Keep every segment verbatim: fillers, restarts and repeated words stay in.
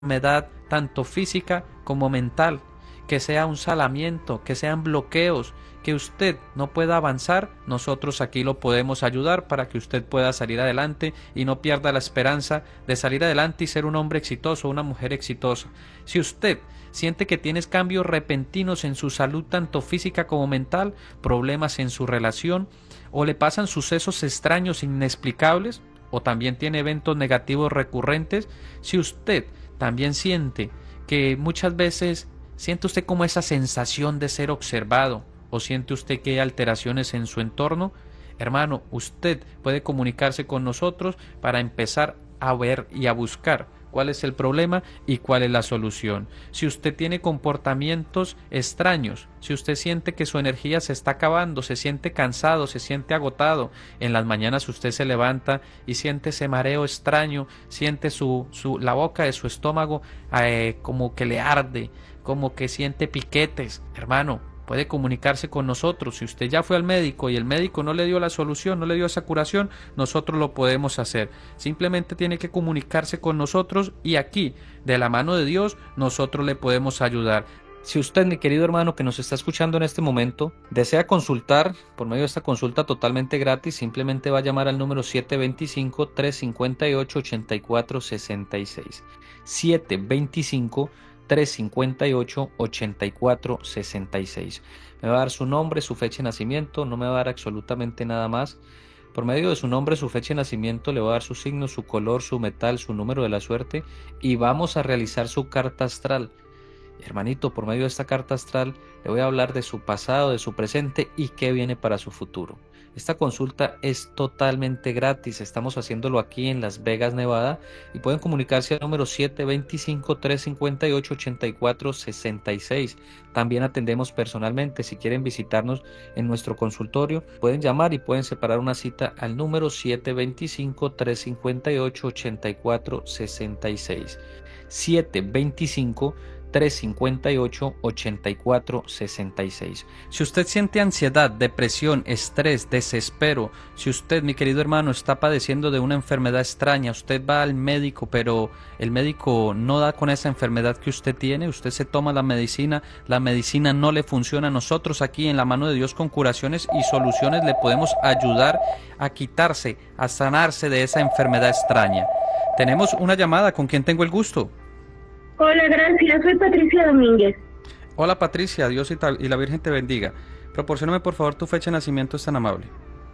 enfermedad tanto física como mental, que sea un salamiento, que sean bloqueos, que usted no pueda avanzar, nosotros aquí lo podemos ayudar para que usted pueda salir adelante y no pierda la esperanza de salir adelante y ser un hombre exitoso, una mujer exitosa. Si usted siente que tienes cambios repentinos en su salud tanto física como mental, problemas en su relación, o le pasan sucesos extraños inexplicables, o también tiene eventos negativos recurrentes, si usted también siente que muchas veces siente usted como esa sensación de ser observado, o siente usted que hay alteraciones en su entorno, hermano, usted puede comunicarse con nosotros para empezar a ver y a buscar cuál es el problema y cuál es la solución. Si usted tiene comportamientos extraños, si usted siente que su energía se está acabando, se siente cansado, se siente agotado, en las mañanas usted se levanta y siente ese mareo extraño, siente su, su, la boca de su estómago eh, como que le arde, como que siente piquetes, hermano, puede comunicarse con nosotros. Si usted ya fue al médico y el médico no le dio la solución, no le dio esa curación, nosotros lo podemos hacer. Simplemente tiene que comunicarse con nosotros y aquí, de la mano de Dios, nosotros le podemos ayudar. Si usted, mi querido hermano que nos está escuchando en este momento, desea consultar por medio de esta consulta totalmente gratis, simplemente va a llamar al número siete dos cinco, tres cinco ocho, ocho cuatro seis seis. siete dos cinco, tres cinco ocho, ocho cuatro seis seis. Me va a dar su nombre, su fecha de nacimiento, no me va a dar absolutamente nada más. Por medio de su nombre, su fecha de nacimiento, le va a dar su signo, su color, su metal, su número de la suerte y vamos a realizar su carta astral. Hermanito, por medio de esta carta astral le voy a hablar de su pasado, de su presente y qué viene para su futuro. Esta consulta es totalmente gratis, estamos haciéndolo aquí en Las Vegas, Nevada, y pueden comunicarse al número siete dos cinco, tres cinco ocho, ocho cuatro seis seis. También atendemos personalmente. Si quieren visitarnos en nuestro consultorio, pueden llamar y pueden separar una cita al número siete dos cinco, tres cinco ocho, ocho cuatro seis seis. siete dos cinco, tres cinco ocho, ocho cuatro seis seis. Si usted siente ansiedad, depresión, estrés, desespero, si usted, mi querido hermano, está padeciendo de una enfermedad extraña, usted va al médico, pero el médico no da con esa enfermedad que usted tiene, usted se toma la medicina, la medicina no le funciona, nosotros aquí en la mano de Dios con curaciones y soluciones le podemos ayudar a quitarse, a sanarse de esa enfermedad extraña. Tenemos una llamada, ¿con quién tengo el gusto? Hola, gracias. Soy Patricia Domínguez. Hola Patricia, Dios y, y la Virgen te bendiga. Proporcióname por favor tu fecha de nacimiento, es tan amable.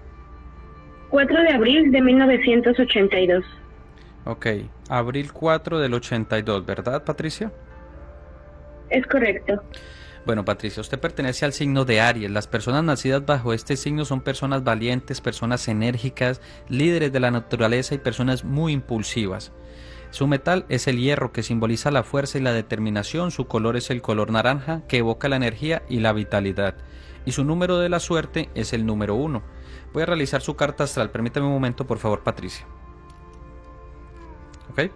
cuatro de abril de mil novecientos ochenta y dos. Ok, abril cuatro del ochenta y dos, ¿verdad Patricia? Es correcto. Bueno Patricia, usted pertenece al signo de Aries. Las personas nacidas bajo este signo son personas valientes, personas enérgicas, líderes de la naturaleza y personas muy impulsivas. Su metal es el hierro, que simboliza la fuerza y la determinación. Su color es el color naranja, que evoca la energía y la vitalidad. Y su número de la suerte es el número uno. Voy a realizar su carta astral. Permítame un momento, por favor, Patricia. ¿Ok?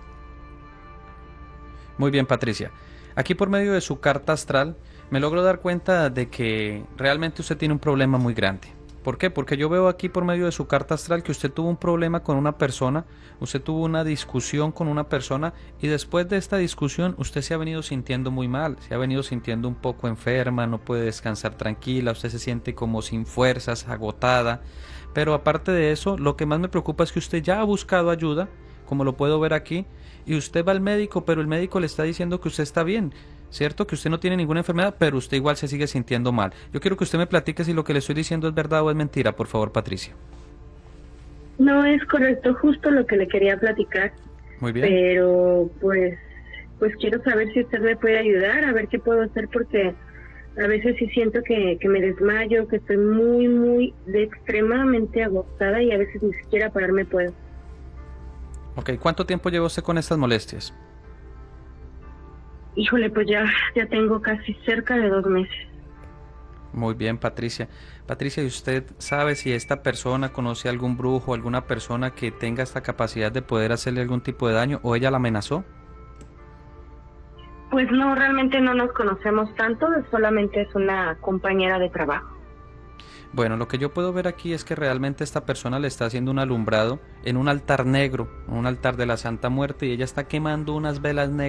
Muy bien, Patricia. Aquí por medio de su carta astral me logro dar cuenta de que realmente usted tiene un problema muy grande. ¿Por qué? Porque yo veo aquí por medio de su carta astral que usted tuvo un problema con una persona, usted tuvo una discusión con una persona y después de esta discusión usted se ha venido sintiendo muy mal, se ha venido sintiendo un poco enferma, no puede descansar tranquila, usted se siente como sin fuerzas, agotada. Pero aparte de eso, lo que más me preocupa es que usted ya ha buscado ayuda, como lo puedo ver aquí, y usted va al médico, pero el médico le está diciendo que usted está bien, ¿cierto? Que usted no tiene ninguna enfermedad, pero usted igual se sigue sintiendo mal. Yo quiero que usted me platique si lo que le estoy diciendo es verdad o es mentira, por favor, Patricia. No, es correcto, justo lo que le quería platicar. Muy bien. Pero pues, pues quiero saber si usted me puede ayudar, a ver qué puedo hacer, porque a veces sí siento que, que me desmayo, que estoy muy, muy, de extremadamente agotada y a veces ni siquiera pararme puedo. Ok, ¿cuánto tiempo lleva usted con estas molestias? Híjole, pues ya, ya tengo casi cerca de dos meses. Muy bien, Patricia. Patricia, ¿y usted sabe si esta persona conoce a algún brujo, alguna persona que tenga esta capacidad de poder hacerle algún tipo de daño o ella la amenazó? Pues no, realmente no nos conocemos tanto, solamente es una compañera de trabajo. Bueno, lo que yo puedo ver aquí es que realmente esta persona le está haciendo un alumbrado en un altar negro, un altar de la Santa Muerte, y ella está quemando unas velas negras